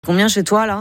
Combien chez toi, là ?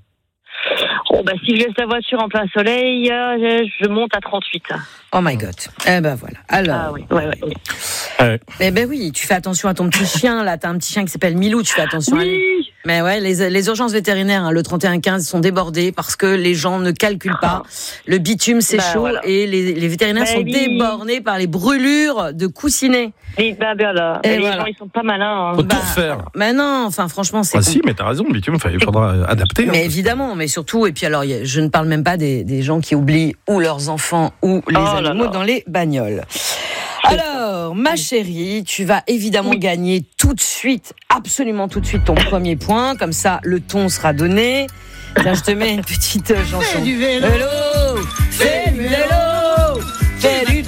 Si je laisse la voiture en plein soleil, je monte à 38. Oh my God. Eh ben voilà. Alors. Ah oui, ouais. Eh ben oui, tu fais attention à ton petit chien, là. T'as un petit chien qui s'appelle Milou, tu fais attention à lui. Mais ouais, les urgences vétérinaires, le 3115 sont débordées parce que les gens ne calculent pas. Le bitume, c'est chaud et les vétérinaires sont débornés par les brûlures de coussinets. Les gens, ils sont pas malins. Faut tout refaire. Mais non, enfin, franchement, c'est... Si, mais t'as raison, le bitume, il faudra adapter. Mais évidemment, mais surtout, et puis alors, je ne parle même pas des gens qui oublient ou leurs enfants ou les animaux dans les bagnoles. Alors, ma chérie, tu vas évidemment gagner tout de suite, absolument tout de suite, ton premier point. Comme ça, le ton sera donné. Tiens, je te mets une petite chanson. Fais du vélo, fais du vélo, fais du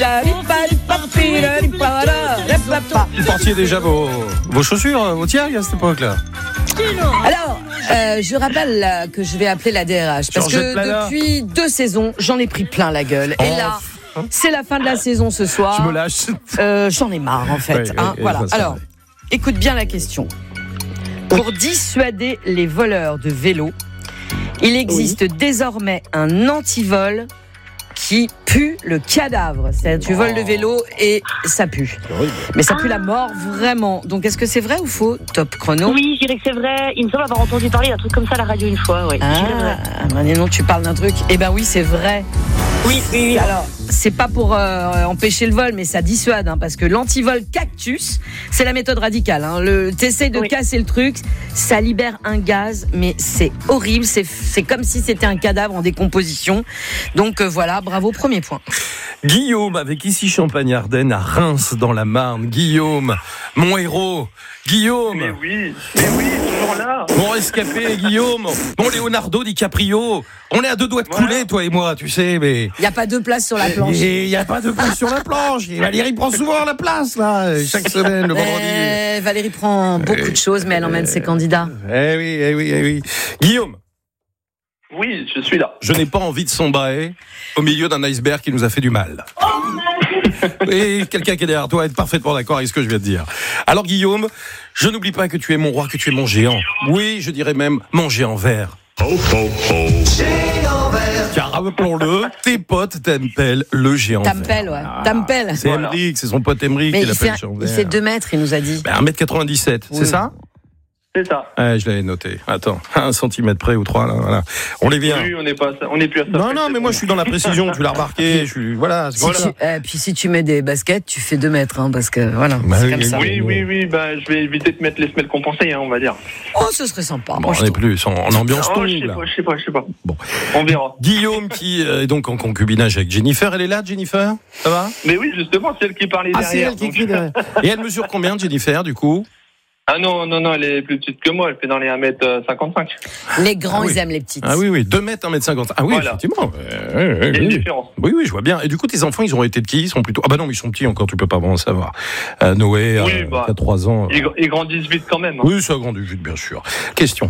Vous portiez déjà vos chaussures, vos tiags à cette époque-là. Alors, je rappelle que je vais appeler la DRH parce que depuis 2 saisons, j'en ai pris plein la gueule. Et là, c'est la fin de la saison ce soir. Je me lâche. J'en ai marre en fait. Voilà. Alors, écoute bien la question. Pour dissuader les voleurs de vélos, il existe désormais un antivol qui pue le cadavre. C'est-à-dire, tu voles le vélo et ça pue. Mais ça pue la mort, vraiment. Donc, est-ce que c'est vrai ou faux, Top Chrono ? Oui, je dirais que c'est vrai. Il me semble avoir entendu parler d'un truc comme ça à la radio une fois. Oui. Non, tu parles d'un truc. Eh ben oui, c'est vrai. Oui. Alors, c'est pas pour empêcher le vol, mais ça dissuade, parce que l'antivol cactus, c'est la méthode radicale. T'essayes de casser le truc, ça libère un gaz, mais c'est horrible. C'est comme si c'était un cadavre en décomposition. Donc voilà, bravo, premier point. Guillaume, avec ici Champagne-Ardenne, à Reims, dans la Marne. Guillaume, mon héros. Guillaume. Mais oui, toujours là. Mon rescapé, Guillaume. Mon Leonardo DiCaprio. On est à 2 doigts de couler, toi et moi, tu sais, mais... Il n'y a pas 2 places sur la planche. Il n'y a pas de place sur la planche. Et Valérie prend souvent la place, là, chaque semaine, le vendredi. Valérie prend beaucoup de choses, mais elle emmène ses candidats. Eh oui. Guillaume. Oui, je suis là. Je n'ai pas envie de sombrer au milieu d'un iceberg qui nous a fait du mal. Et quelqu'un qui est derrière toi est parfaitement d'accord avec ce que je viens de dire. Alors Guillaume, je n'oublie pas que tu es mon roi, que tu es mon géant. Oui, je dirais même mon géant vert. Géant vert. Car rappelons-le, tes potes t'appellent le géant vert. T'appelles. C'est Emeric, c'est son pote Emeric qui l'appelle géant vert. Il fait 2 mètres, il nous a dit. 1m97, c'est ça ? C'est ça. Je l'avais noté. Attends, 1 centimètre près ou 3, là, voilà. On les vient. Oui, on n'est plus à ça. Non, mais moi, je suis dans la précision, tu l'as remarqué, Puis si tu mets des baskets, tu fais 2 mètres, parce que, voilà, c'est comme ça. Oui, je vais éviter de mettre les semelles compensées, on va dire. Oh, ce serait sympa. Bon, on est plus en ambiance tongue, là. Je sais pas. Bon. On verra. Guillaume, qui est donc en concubinage avec Jennifer, elle est là, Jennifer ? Ça va ? Mais oui, justement, c'est elle qui parlait derrière. C'est elle qui écrit derrière. Et elle mesure combien, Jennifer, du coup ? Ah non, elle est plus petite que moi, elle fait dans les 1m55. Les grands, ils aiment les petites. Ah oui, 2 mètres, 1m50. Ah oui, voilà. Effectivement. Il y a une différence. Oui, je vois bien. Et du coup, tes enfants, ils ont été de qui ? Ils sont plutôt... Ah bah non, mais ils sont petits encore, tu peux pas vraiment savoir. Noé, a 3 ans. Ils grandissent vite quand même. Oui, ça grandit vite, bien sûr. Question.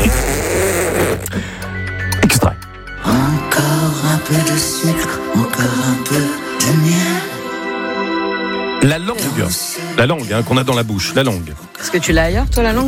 Extrait. Encore un peu de sucre, encore un peu de miel. La langue qu'on a dans la bouche, la langue. Est-ce que tu l'as ailleurs, toi, la langue ?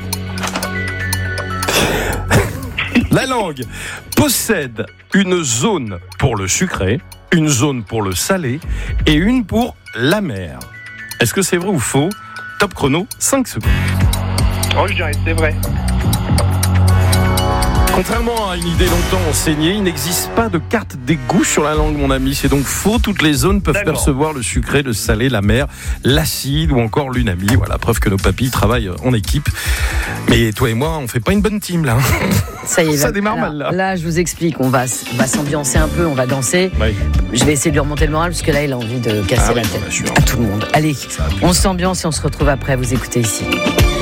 La langue possède une zone pour le sucré, une zone pour le salé et une pour l'amer. Est-ce que c'est vrai ou faux ? Top chrono, 5 secondes. Je dirais que c'est vrai. Contrairement à une idée longtemps enseignée, il n'existe pas de carte des goûts sur la langue, mon ami. C'est donc faux. Toutes les zones peuvent percevoir le sucré, le salé, l'amer, l'acide ou encore l'unami. Voilà, preuve que nos papilles travaillent en équipe. Mais toi et moi, on fait pas une bonne team, là. Ça y est, ça démarre mal, là. Là, je vous explique. On va s'ambiancer un peu, on va danser. Oui. Je vais essayer de lui remonter le moral, parce que là, il a envie de casser la tête à tout le monde. Allez, on s'ambiance et on se retrouve après. Vous écoutez ici.